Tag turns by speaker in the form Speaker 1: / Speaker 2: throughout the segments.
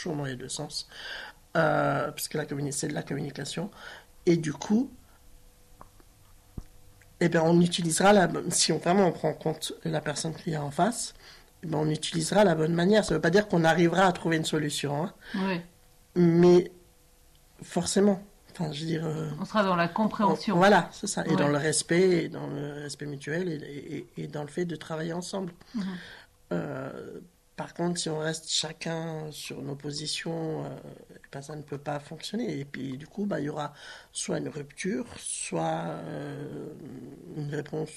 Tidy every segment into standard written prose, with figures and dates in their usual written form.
Speaker 1: toujours dans les deux sens, puisque c'est de la communication. Et du coup, eh ben, on utilisera si on vraiment on prend en compte la personne qui est en face, eh ben, on utilisera la bonne manière. Ça ne veut pas dire qu'on arrivera à trouver une solution, hein.
Speaker 2: Oui.
Speaker 1: Mais forcément, enfin, je veux dire,
Speaker 2: On sera dans la compréhension.
Speaker 1: voilà, c'est ça. Et
Speaker 2: Ouais.
Speaker 1: dans le respect, mutuel et dans le fait de travailler ensemble. Euh, Par contre, si on reste chacun sur nos positions, ben, ça ne peut pas fonctionner. Et puis, du coup, ben, il y aura soit une rupture, soit une réponse,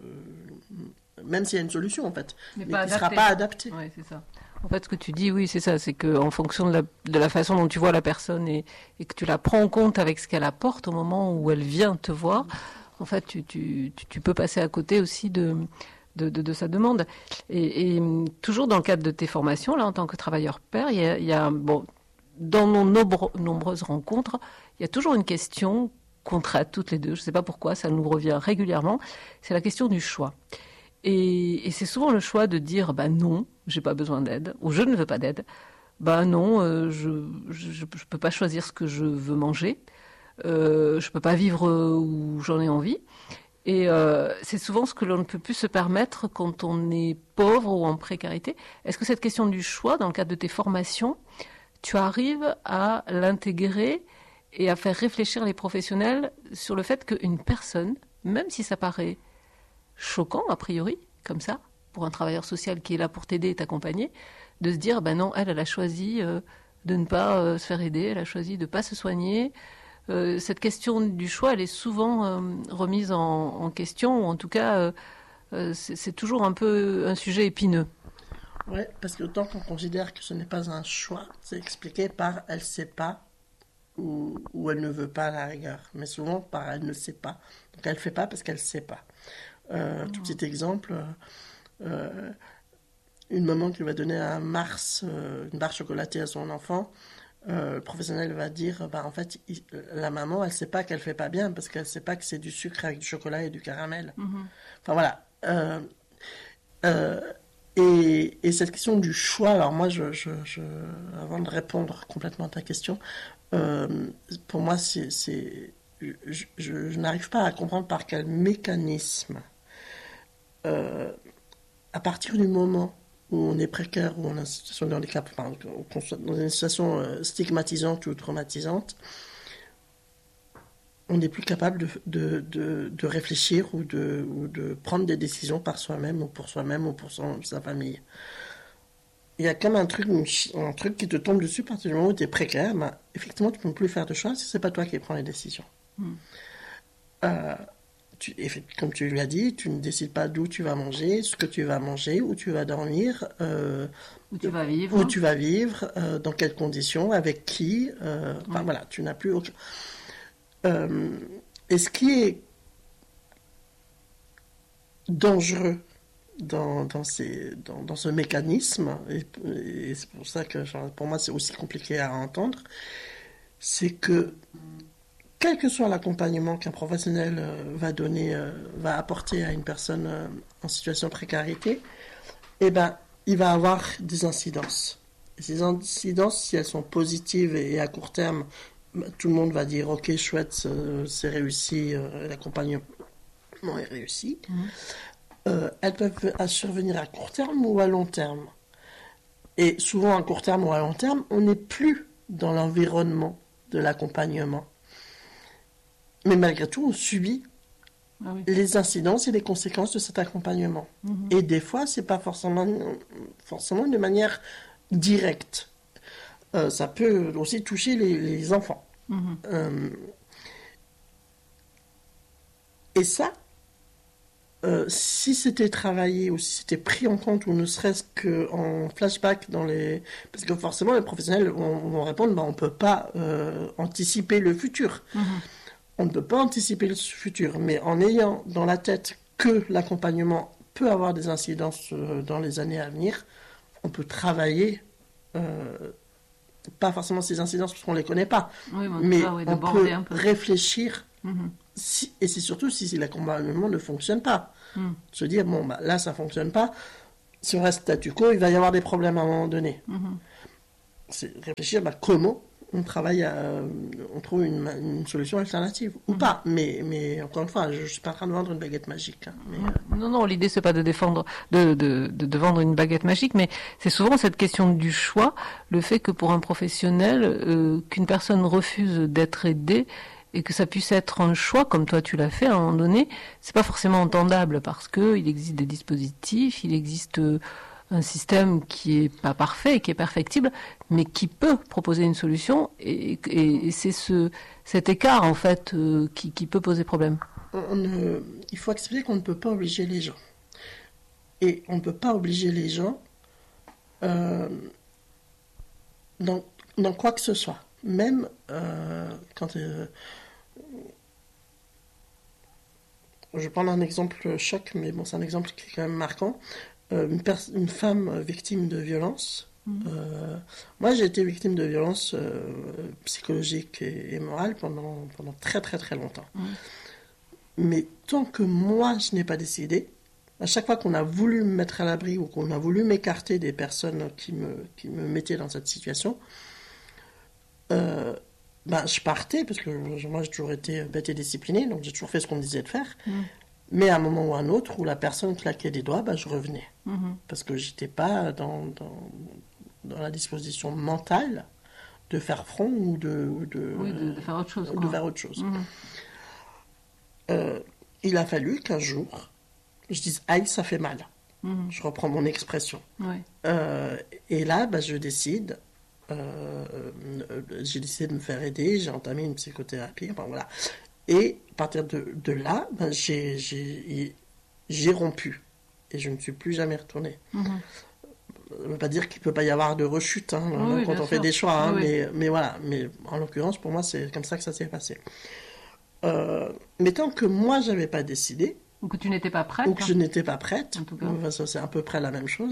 Speaker 1: même s'il y a une solution, en fait, mais
Speaker 2: pas
Speaker 1: qui ne sera
Speaker 2: adaptée.
Speaker 1: pas adaptée.
Speaker 2: Oui, c'est ça. En fait, ce que tu dis, oui, c'est ça. C'est qu'en fonction de la façon dont tu vois la personne et que tu la prends en compte avec ce qu'elle apporte au moment où elle vient te voir, en fait, tu peux passer à côté aussi de sa demande. Et toujours dans le cadre de tes formations, là, en tant que travailleur père, il y a bon, dans nos nombreuses rencontres, il y a toujours une question qu'on traite toutes les deux. Je ne sais pas pourquoi, ça nous revient régulièrement. C'est la question du choix. Et c'est souvent le choix de dire bah non, j'ai pas besoin d'aide, ou je ne veux pas d'aide. Bah non, je peux pas choisir ce que je veux manger. Je peux pas vivre où j'en ai envie. Et c'est souvent ce que l'on ne peut plus se permettre quand on est pauvre ou en précarité. Est-ce que cette question du choix, dans le cadre de tes formations, tu arrives à l'intégrer et à faire réfléchir les professionnels sur le fait qu'une personne, même si ça paraît choquant, a priori, comme ça, pour un travailleur social qui est là pour t'aider et t'accompagner, de se dire, ben non, elle a choisi de ne pas se faire aider, elle a choisi de ne pas se soigner. Cette question du choix, elle est souvent remise en question, ou en tout cas, c'est toujours un peu un sujet épineux.
Speaker 1: Oui, parce que autant qu'on considère que ce n'est pas un choix, c'est expliqué par elle ne sait pas ou elle ne veut pas à la rigueur, mais souvent par elle ne sait pas. Donc elle ne fait pas parce qu'elle ne sait pas. Tout petit exemple, une maman qui va donner une barre chocolatée à son enfant, le professionnel va dire, bah, en fait, la maman, elle ne sait pas qu'elle ne fait pas bien parce qu'elle ne sait pas que c'est du sucre avec du chocolat et du caramel. Enfin voilà. Et cette question du choix, alors moi, avant de répondre complètement à ta question, pour moi, je n'arrive pas à comprendre par quel mécanisme, à partir du moment où on est précaire, où on est en situation de handicap, enfin, qu'on soit dans une situation stigmatisante ou traumatisante, on n'est plus capable de réfléchir ou de prendre des décisions par soi-même ou pour sa famille. Il y a comme un truc qui te tombe dessus à partir du moment où tu es précaire, ben, effectivement, tu ne peux plus faire de choix si ce n'est pas toi qui prends les décisions. Comme tu lui as dit, tu ne décides pas d'où tu vas manger, ce que tu vas manger, où tu vas dormir,
Speaker 2: Où tu vas vivre,
Speaker 1: dans quelles conditions, avec qui. Enfin voilà, tu n'as plus aucun. Et ce qui est dangereux dans ce mécanisme, et c'est pour ça que pour moi c'est aussi compliqué à entendre, c'est que quel que soit l'accompagnement qu'un professionnel va apporter à une personne en situation de précarité, eh ben, il va avoir des incidences. Et ces incidences, si elles sont positives et à court terme, tout le monde va dire ok, chouette, c'est réussi, l'accompagnement est réussi. Elles peuvent survenir à court terme ou à long terme. Et souvent à court terme ou à long terme, on n'est plus dans l'environnement de l'accompagnement. Mais malgré tout, on subit les incidences et les conséquences de cet accompagnement. Et des fois, c'est pas forcément de manière directe. Ça peut aussi toucher les enfants. Et ça, si c'était travaillé ou si c'était pris en compte ou ne serait-ce qu'en flashback parce que forcément les professionnels vont répondre on ne peut pas anticiper le futur. On ne peut pas anticiper le futur, mais en ayant dans la tête que l'accompagnement peut avoir des incidences dans les années à venir, on peut travailler, pas forcément ces incidences parce qu'on ne les connaît pas, mais on peut réfléchir, et c'est surtout si l'accompagnement ne fonctionne pas. Se dire, bon, bah, là ça ne fonctionne pas, si on reste statu quo, il va y avoir des problèmes à un moment donné. c'est réfléchir comment on travaille, on trouve une solution alternative ou pas. Mais encore une fois, je ne suis pas en train de vendre une baguette magique.
Speaker 2: Non, l'idée c'est pas de de vendre une baguette magique, mais c'est souvent cette question du choix, le fait que pour un professionnel, qu'une personne refuse d'être aidée et que ça puisse être un choix, comme toi tu l'as fait à un moment donné, c'est pas forcément entendable parce que il existe des dispositifs, il existe un système qui est pas parfait, qui est perfectible, mais qui peut proposer une solution, et c'est cet écart en fait qui peut poser problème.
Speaker 1: Il faut accepter qu'on ne peut pas obliger les gens, et on ne peut pas obliger les gens dans quoi que ce soit, même quand je prends un exemple choc, mais bon, c'est un exemple qui est quand même marquant. Une femme victime de violence. Moi, j'ai été victime de violence psychologique et morale pendant très très très longtemps. Mais tant que moi, je n'ai pas décidé, à chaque fois qu'on a voulu me mettre à l'abri ou qu'on a voulu m'écarter des personnes qui me mettaient dans cette situation, je partais, parce que moi, j'ai toujours été bête et disciplinée, donc j'ai toujours fait ce qu'on me disait de faire. Mais à un moment ou à un autre, où la personne claquait des doigts, je revenais. Parce que j'étais pas dans la disposition mentale de faire front ou de
Speaker 2: faire autre chose.
Speaker 1: De faire autre chose. Il a fallu qu'un jour, je dise « aïe, ça fait mal ». Je reprends mon expression. Et là, je décide... j'ai décidé de me faire aider, j'ai entamé une psychothérapie, voilà. Et à partir de là, j'ai rompu. Et je ne suis plus jamais retournée. Ça ne veut pas dire qu'il ne peut pas y avoir de rechute quand on fait des choix. Mais voilà. Mais en l'occurrence, pour moi, c'est comme ça que ça s'est passé. Mais tant que moi, je n'avais pas décidé...
Speaker 2: Ou que tu n'étais pas prête.
Speaker 1: Ou que je n'étais pas prête.
Speaker 2: En tout cas.
Speaker 1: Ça, c'est à peu près la même chose.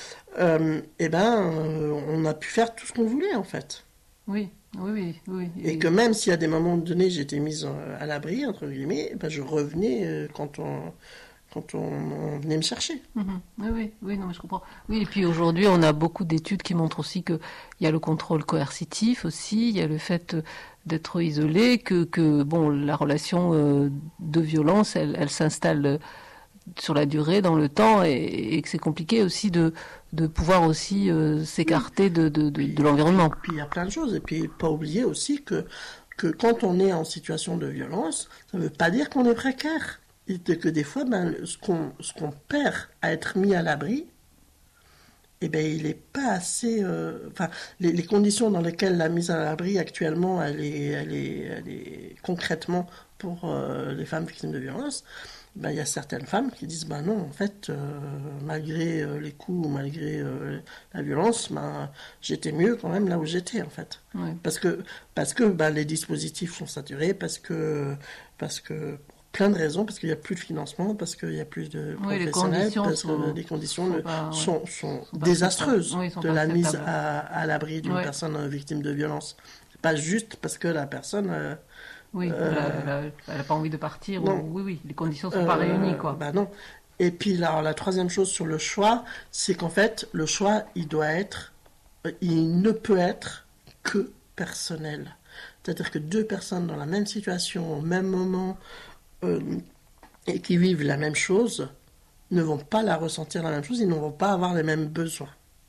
Speaker 1: On a pu faire tout ce qu'on voulait, en fait.
Speaker 2: Oui.
Speaker 1: Et que même si à des moments donnés j'étais mise à l'abri, entre guillemets, je revenais quand on venait me chercher.
Speaker 2: Oui, non, mais je comprends. Oui, et puis aujourd'hui, on a beaucoup d'études qui montrent aussi qu'il y a le contrôle coercitif aussi, il y a le fait d'être isolé, que la relation de violence, elle s'installe sur la durée, dans le temps, et que c'est compliqué aussi de pouvoir aussi s'écarter de l'environnement.
Speaker 1: Puis il y a plein de choses. Et puis pas oublier aussi que quand on est en situation de violence, ça ne veut pas dire qu'on est précaire. Et que des fois, ce qu'on perd à être mis à l'abri, il n'est pas assez... les conditions dans lesquelles la mise à l'abri actuellement, elle est concrètement pour les femmes victimes de violence, il y a certaines femmes qui disent non, en fait, malgré les coups, malgré la violence, j'étais mieux quand même là où j'étais, en fait. Parce que les dispositifs sont saturés, parce que plein de raisons, parce qu'il n'y a plus de financement, parce qu'il n'y a plus de professionnels, parce que les conditions sont désastreuses de la mise à l'abri d'une personne victime de violence. C'est pas juste parce que la personne...
Speaker 2: elle n'a pas envie de partir. Oui, les conditions ne sont pas réunies, quoi.
Speaker 1: Non. Et puis la troisième chose sur le choix, c'est qu'en fait, le choix, il ne peut être que personnel. C'est-à-dire que deux personnes dans la même situation, au même moment, et qui vivent la même chose, ne vont pas la ressentir la même chose, ils ne vont pas avoir les mêmes besoins.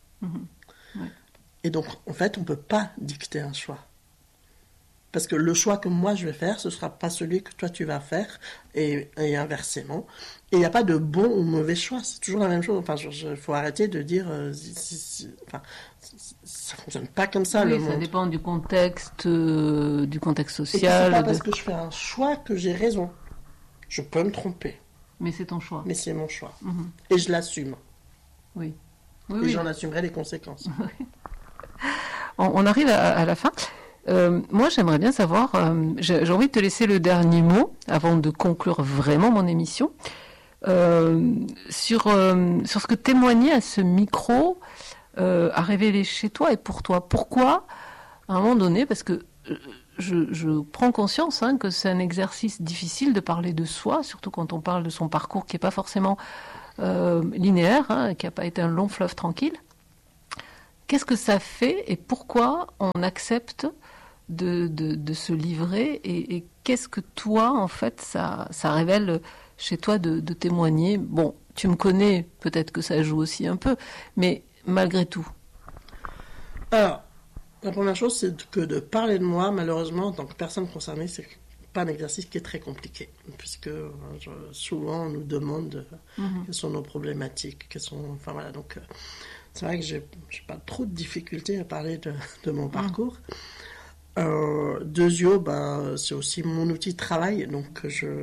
Speaker 1: Et donc, en fait, on ne peut pas dicter un choix. Parce que le choix que moi je vais faire, ce ne sera pas celui que toi tu vas faire, et inversement. Et il n'y a pas de bon ou mauvais choix, c'est toujours la même chose. Il faut arrêter de dire... ça ne fonctionne pas comme ça, le monde.
Speaker 2: Ça dépend du contexte social.
Speaker 1: Et c'est pas parce que je fais un choix que j'ai raison. Je peux me tromper.
Speaker 2: Mais c'est ton choix.
Speaker 1: Mais c'est mon choix. Et je l'assume.
Speaker 2: Oui.
Speaker 1: Et j'en assumerai les conséquences.
Speaker 2: On arrive à la fin. Moi, j'aimerais bien savoir, j'ai envie de te laisser le dernier mot avant de conclure vraiment mon émission, sur ce que témoigner à ce micro a révélé chez toi et pour toi. Pourquoi, à un moment donné, parce que je prends conscience que c'est un exercice difficile de parler de soi, surtout quand on parle de son parcours qui n'est pas forcément linéaire, qui n'a pas été un long fleuve tranquille. qu'est-ce que ça fait et pourquoi on accepte de se livrer et qu'est-ce que toi, en fait, ça révèle chez toi de témoigner. Bon, tu me connais, peut-être que ça joue aussi un peu, mais malgré tout.
Speaker 1: Alors, la première chose, c'est que de parler de moi, malheureusement, en tant que personne concernée, c'est pas un exercice qui est très compliqué, puisque souvent on nous demande quelles sont nos problématiques, enfin voilà, donc c'est vrai que j'ai pas trop de difficultés à parler de mon parcours. Deuxio, c'est aussi mon outil de travail, donc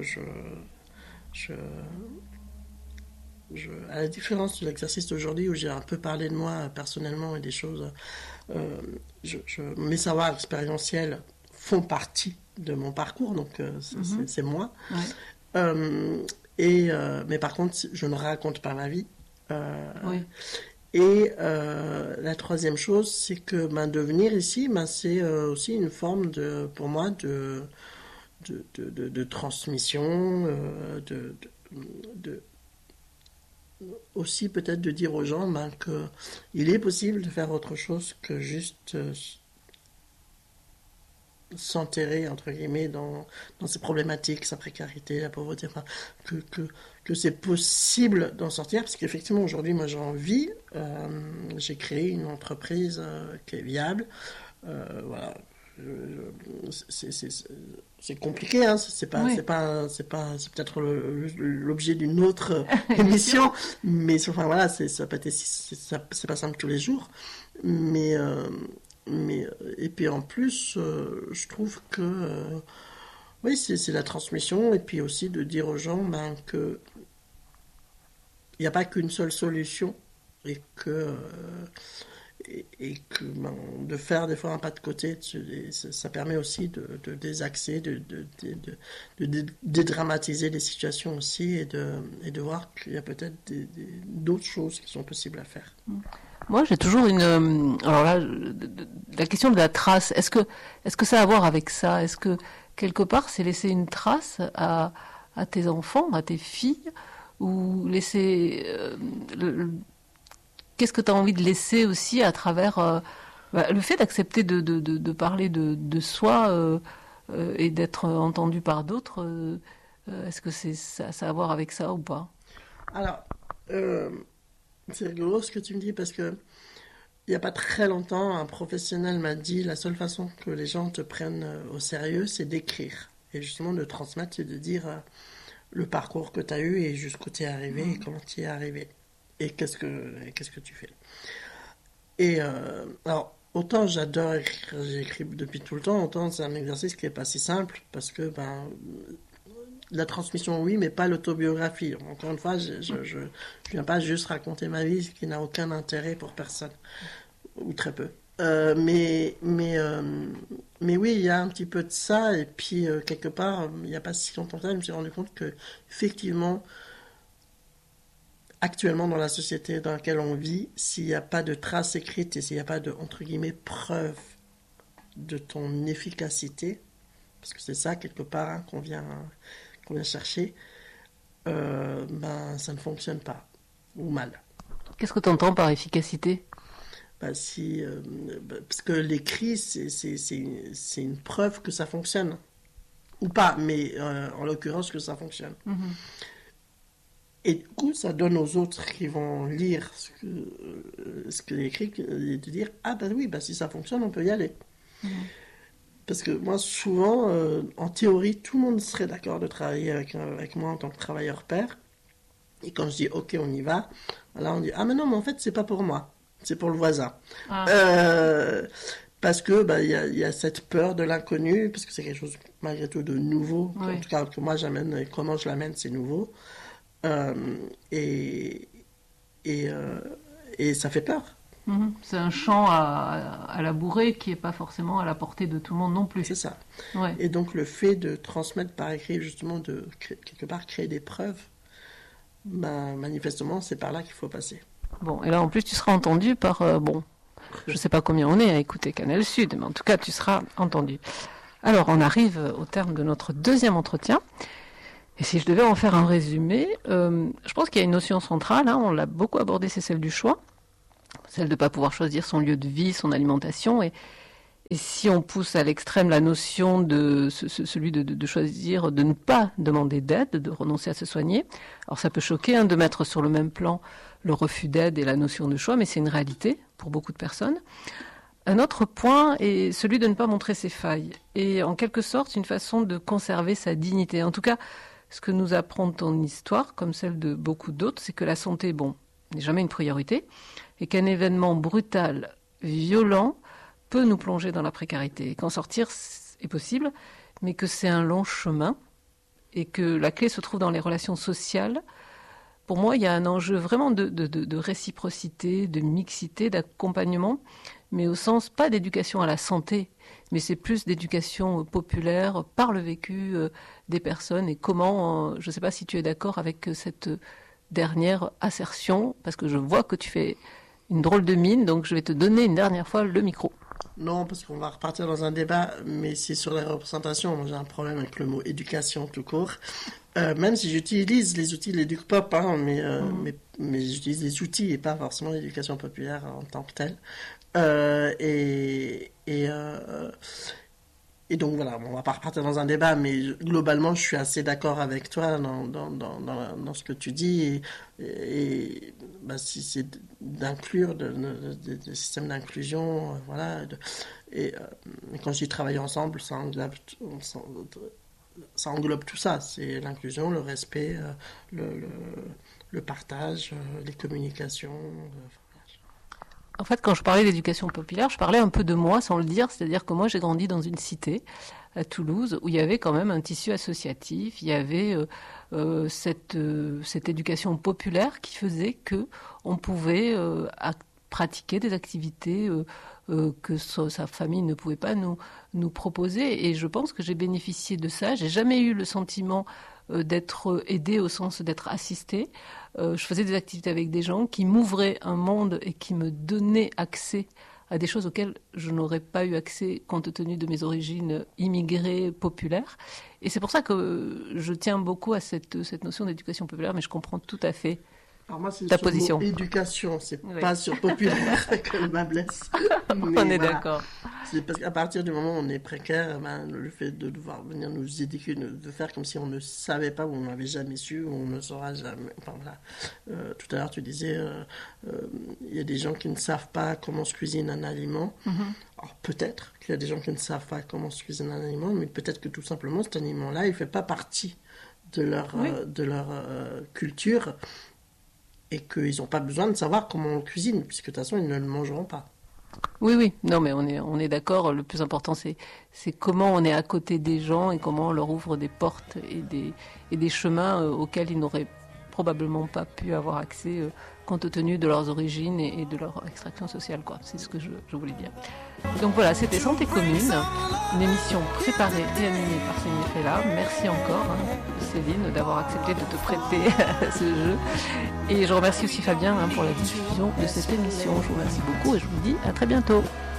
Speaker 1: à la différence de l'exercice d'aujourd'hui où j'ai un peu parlé de moi personnellement et des choses, mes savoirs expérientiels font partie de mon parcours, donc c'est moi. Ouais. Mais par contre, je ne raconte pas ma vie. Oui. Et la troisième chose, c'est que de venir ici, c'est aussi une forme pour moi de transmission, aussi peut-être de dire aux gens qu'il est possible de faire autre chose que juste s'enterrer, entre guillemets, dans ses problématiques, sa précarité, la pauvreté, enfin, que c'est possible d'en sortir, parce qu'effectivement, aujourd'hui, moi, j'en vis. J'ai créé une entreprise qui est viable. Voilà. C'est compliqué, hein. C'est peut-être l'objet d'une autre émission, mais enfin voilà, c'est pas simple tous les jours, mais et puis en plus, je trouve que oui, c'est la transmission, et puis aussi de dire aux gens que il n'y a pas qu'une seule solution, et que de faire des fois un pas de côté, ça permet aussi de désaxer, de dédramatiser les situations aussi, et de voir qu'il y a peut-être d'autres choses qui sont possibles à faire.
Speaker 2: Moi, j'ai toujours alors là, la question de la trace, est-ce que ça a à voir avec ça? Est-ce que, quelque part, c'est laisser une trace à tes enfants, à tes filles, ou laisser... Qu'est-ce que tu as envie de laisser aussi à travers le fait d'accepter de parler de soi et d'être entendu par d'autres? Est-ce que ça a à voir avec ça ou pas?
Speaker 1: Alors... c'est rigolo ce que tu me dis, parce que il n'y a pas très longtemps, un professionnel m'a dit la seule façon que les gens te prennent au sérieux, c'est d'écrire. Et justement de transmettre et de dire le parcours que tu as eu et jusqu'où tu es arrivé et comment tu y es arrivé. Et qu'est-ce que tu fais. Et alors, autant j'adore écrire, j'écris depuis tout le temps, autant c'est un exercice qui n'est pas si simple, parce que la transmission, oui, mais pas l'autobiographie. Encore une fois, je viens pas juste raconter ma vie, ce qui n'a aucun intérêt pour personne, ou très peu. Mais oui, il y a un petit peu de ça, et puis quelque part, il n'y a pas si longtemps que ça, je me suis rendu compte que, effectivement, actuellement dans la société dans laquelle on vit, s'il n'y a pas de traces écrites et s'il n'y a pas de, entre guillemets, preuve de ton efficacité, parce que c'est ça, quelque part, qu'on vient chercher, ça ne fonctionne pas, ou mal.
Speaker 2: Qu'est-ce que tu entends par efficacité?
Speaker 1: Parce que l'écrit, c'est une preuve que ça fonctionne. Ou pas, mais en l'occurrence que ça fonctionne. Mm-hmm. Et du coup, ça donne aux autres qui vont lire ce que l'écrit, de dire, oui, si ça fonctionne, on peut y aller. Mm-hmm. Parce que moi, souvent, en théorie, tout le monde serait d'accord de travailler avec moi en tant que travailleur pair. Et quand je dis, OK, on y va, là, on dit, mais non, mais en fait, c'est pas pour moi. C'est pour le voisin. Parce que y a cette peur de l'inconnu, parce que c'est quelque chose, malgré tout, de nouveau. Oui. En tout cas, que moi, j'amène, et comment je l'amène, c'est nouveau. Et ça fait peur.
Speaker 2: C'est un champ à labourer qui n'est pas forcément à la portée de tout le monde non plus.
Speaker 1: C'est ça. Ouais. Et donc le fait de transmettre par écrit, justement, de quelque part créer des preuves, manifestement, c'est par là qu'il faut passer.
Speaker 2: Bon, et là en plus tu seras entendu par, je ne sais pas combien on est à écouter Canal Sud, mais en tout cas tu seras entendu. Alors on arrive au terme de notre deuxième entretien. Et si je devais en faire un résumé, je pense qu'il y a une notion centrale, on l'a beaucoup abordée, c'est celle du choix. celle de ne pas pouvoir choisir son lieu de vie, son alimentation. Et si on pousse à l'extrême la notion de celui de choisir de ne pas demander d'aide, de renoncer à se soigner, alors ça peut choquer de mettre sur le même plan le refus d'aide et la notion de choix, mais c'est une réalité pour beaucoup de personnes. Un autre point est celui de ne pas montrer ses failles, et en quelque sorte une façon de conserver sa dignité. En tout cas, ce que nous apprend ton histoire, comme celle de beaucoup d'autres, c'est que la santé, n'est jamais une priorité, et qu'un événement brutal, violent, peut nous plonger dans la précarité, et qu'en sortir est possible, mais que c'est un long chemin, et que la clé se trouve dans les relations sociales. Pour moi, il y a un enjeu vraiment de réciprocité, de mixité, d'accompagnement, mais au sens pas d'éducation à la santé, mais c'est plus d'éducation populaire par le vécu des personnes et comment, je ne sais pas si tu es d'accord avec cette dernière assertion, parce que je vois que tu fais une drôle de mine, donc je vais te donner une dernière fois le micro.
Speaker 1: Non, parce qu'on va repartir dans un débat, mais c'est sur les représentations. Moi, j'ai un problème avec le mot éducation tout court. Même si j'utilise les outils de l'éduc-pop, mais j'utilise les outils et pas forcément l'éducation populaire en tant que telle. Et donc voilà, on va pas repartir dans un débat, mais globalement, je suis assez d'accord avec toi dans ce que tu dis. Si c'est d'inclure des systèmes d'inclusion, voilà. Et quand je dis travailler ensemble, ça englobe tout ça. C'est l'inclusion, le respect, le partage, les communications.
Speaker 2: En fait, quand je parlais d'éducation populaire, je parlais un peu de moi sans le dire. C'est-à-dire que moi, j'ai grandi dans une cité, à Toulouse, où il y avait quand même un tissu associatif. Il y avait cette éducation populaire qui faisait qu'on pouvait pratiquer des activités que sa famille ne pouvait pas nous proposer. Et je pense que j'ai bénéficié de ça. J'ai jamais eu le sentiment d'être aidée au sens d'être assistée. Je faisais des activités avec des gens qui m'ouvraient un monde et qui me donnaient accès à des choses auxquelles je n'aurais pas eu accès compte tenu de mes origines immigrées populaires. Et c'est pour ça que je tiens beaucoup à cette notion d'éducation populaire, mais je comprends tout à fait
Speaker 1: Alors moi, c'est
Speaker 2: ta
Speaker 1: sur
Speaker 2: position.
Speaker 1: Le mot éducation, c'est pas sur populaire que le bas blesse.
Speaker 2: On est d'accord.
Speaker 1: C'est parce qu'à partir du moment où on est précaire, le fait de devoir venir nous éduquer, de faire comme si on ne savait pas, ou on n'avait jamais su, ou on ne saura jamais. Enfin voilà. Tout à l'heure, tu disais, il y a des gens qui ne savent pas comment se cuisine un aliment. Alors peut-être qu'il y a des gens qui ne savent pas comment se cuisine un aliment, mais peut-être que tout simplement cet aliment-là, il ne fait pas partie de leur culture. Et qu'ils n'ont pas besoin de savoir comment on cuisine, puisque de toute façon, ils ne le mangeront pas.
Speaker 2: Oui. Non, mais on est d'accord. Le plus important, c'est comment on est à côté des gens et comment on leur ouvre des portes et des chemins auxquels ils n'auraient probablement pas pu avoir accès compte tenu de leurs origines et de leur extraction sociale, quoi. C'est ce que je voulais dire. Donc voilà, c'était Santé Commune, une émission préparée et animée par Céline Fella. Merci encore, Céline, d'avoir accepté de te prêter à ce jeu. Et je remercie aussi Fabien pour la diffusion de cette émission. Je vous remercie beaucoup et je vous dis à très bientôt.